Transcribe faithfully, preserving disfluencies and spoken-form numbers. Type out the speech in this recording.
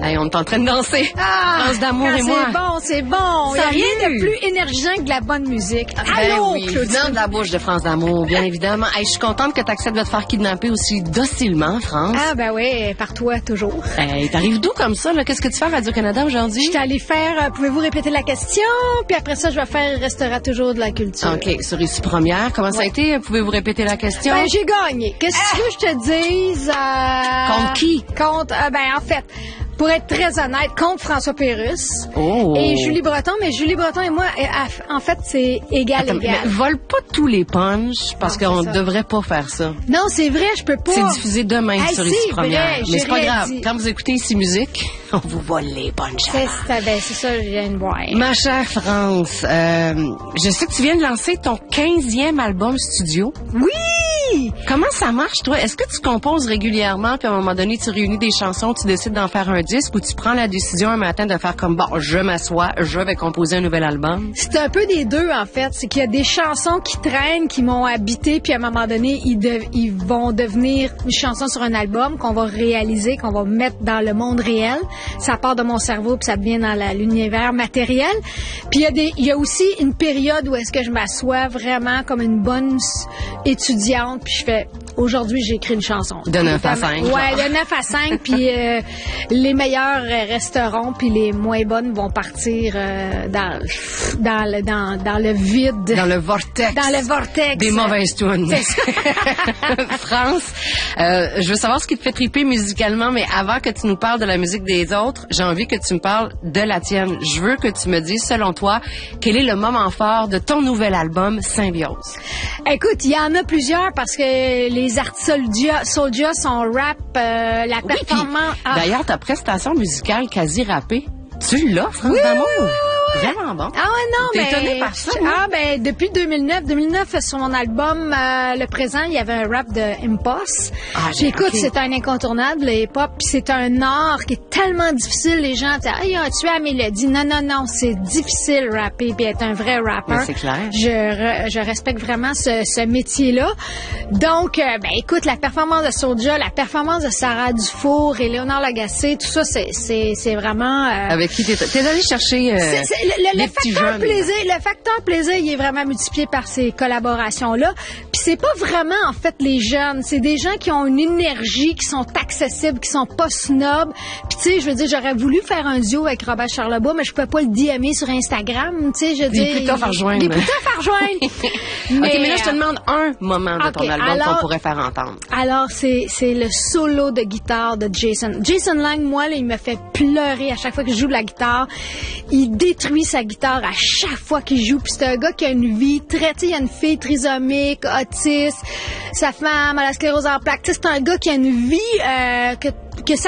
Hey, on est en train de danser. Ah, France d'amour et moi. C'est bon, c'est bon. Il n'y a Salut. rien de plus énergisant que de la bonne musique. Ben Allô, oui, Claudine? venant de la bouche de France d'amour, bien évidemment. Hey, je suis contente que tu acceptes de te faire kidnapper aussi docilement, France. Ah, ben oui, par toi, toujours. Hey, t'arrives d'où comme ça, là? Qu'est-ce que tu fais à Radio-Canada aujourd'hui? Je suis allée faire, euh, pouvez-vous répéter la question? Puis après ça, je vais faire Restera toujours de la culture. OK, sur Ici Première. Comment ça a été? Pouvez-vous répéter la question? Ben, j'ai gagné. Qu'est-ce que tu veux que je te dise? Euh... Contre qui? Contre, euh, ben, en fait, pour être très honnête, contre François Pérusse. Oh. Et Julie Breton, mais Julie Breton et moi, en fait, c'est égal, Attends, égal. mais vole pas tous les punchs parce Non, qu'on c'est ça. devrait pas faire ça. Non, c'est vrai, je peux pas. C'est diffusé demain Hey, sur c'est Ici Première. vrai, Mais j'ai c'est pas rien grave. dit. Quand vous écoutez Ici Musique, on vous vole les punchs. C'est ça, ben, c'est ça, je viens de voir. Ma chère France, euh, je sais que tu viens de lancer ton quinzième album studio. Oui! Comment ça marche, toi? Est-ce que tu composes régulièrement, puis à un moment donné, tu réunis des chansons, tu décides d'en faire un disque, ou tu prends la décision un matin de faire comme, bon, je m'assois, je vais composer un nouvel album? C'est un peu des deux, en fait. C'est qu'il y a des chansons qui traînent, qui m'ont habité, puis à un moment donné, ils, de- ils vont devenir une chanson sur un album qu'on va réaliser, qu'on va mettre dans le monde réel. Ça part de mon cerveau, puis ça devient dans la- l'univers matériel. Puis il y a des, il y a aussi une période où est-ce que je m'assois vraiment comme une bonne s- étudiante, puis je fais, aujourd'hui, j'ai écrit une chanson. De neuf à cinq, Ouais, genre. de neuf à cinq, puis euh, les meilleurs euh, resteront, puis les moins bonnes vont partir euh, dans, dans, le, dans, dans le vide. Dans le vortex. Dans le vortex. Des mauvaises tunes. C'est ça. France, euh, je veux savoir ce qui te fait triper musicalement, mais avant que tu nous parles de la musique des autres, j'ai envie que tu me parles de la tienne. Je veux que tu me dises, selon toi, quel est le moment fort de ton nouvel album, Symbiose? Écoute, il y en a plusieurs parce que les artistes Soulja, Soulja sont rap, euh, la Oui, puis, performance... Ah. d'ailleurs, ta prestation musicale quasi rappée, tu l'as, France Oui, d'amour? oui, oui, oui, oui. Vraiment bon. Ah ouais, non, T'es mais... étonnée par ça, non? Ah, ben, depuis deux mille neuf, deux mille neuf, sur mon album, euh, le présent, il y avait un rap de Impost. Ah, Puis écoute, ok. c'est un incontournable, le hip-hop, puis c'est un art qui est tellement difficile, les gens disent, ah, ils ont tué la mélodie. Non, non, non, c'est difficile rapper, puis être un vrai rapper. Mais c'est clair. Je, re- je respecte vraiment ce, ce métier-là. Donc, euh, ben, écoute, la performance de Soulja, la performance de Sarah Dufour et Léonard Lagacé, tout ça, c'est, c'est, c'est vraiment... euh, Avec qui t'es, t'es allé chercher euh, c'est- c'est- le, le- les le petits facteur jeunes. plaisir, le facteur plaisir, il est vraiment multiplié par ces collaborations-là. Puis c'est pas vraiment en fait les jeunes, c'est des gens qui ont une énergie, qui sont accessibles, qui sont pas snobs. Puis tu sais, je veux dire, j'aurais voulu faire un duo avec Robert Charlebois, mais je peux pas le D M sur Instagram, tu sais, je veux Il est dire. plus tough à rejoindre. Il est plus tough à rejoindre. OK, mais là, je te demande un moment de OK, ton album alors- qu'on pourrait faire entendre. Alors, c'est, c'est le solo de guitare de Jason. Jason Lang, moi, là, il me fait pleurer à chaque fois que je joue de la guitare. Il détruit sa guitare à chaque fois qu'il joue. Puis c'est un gars qui a une vie très... Tu sais, il y a une fille trisomique, autiste, sa femme a la sclérose en plaques. Tu sais, c'est un gars qui a une vie euh, que, que